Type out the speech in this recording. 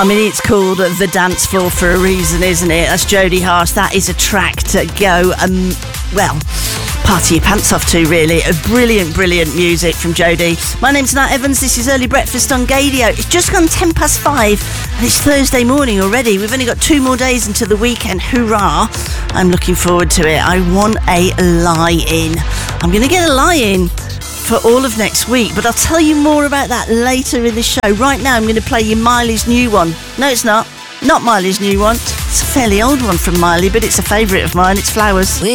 I mean, it's called The Dance Floor for a reason, isn't it? That's Jodie Harsh. That is a track to go, party your pants off to, really. A brilliant, brilliant music from Jodie. My name's Nat Evans. This is Early Breakfast on Gadio. It's just gone 5:10, and it's Thursday morning already. We've only got 2 more days until the weekend. Hoorah. I'm looking forward to it. I want a lie-in. I'm going to get a lie-in for all of next week, but I'll tell you more about that later in the show. Right now, I'm going to play you Miley's new one. No, it's not. Not Miley's new one. It's a fairly old one from Miley, but it's a favourite of mine. It's Flowers.